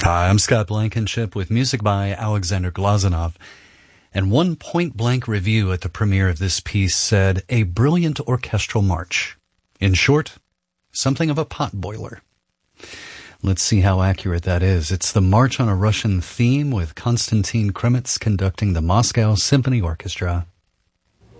Hi, I'm Scott Blankenship with music by Alexander Glazunov. And one point-blank review at the premiere of this piece said, a brilliant orchestral march. In short, something of a potboiler. Let's see how accurate that is. It's the March on a Russian Theme with Konstantin Kremitz conducting the Moscow Symphony Orchestra.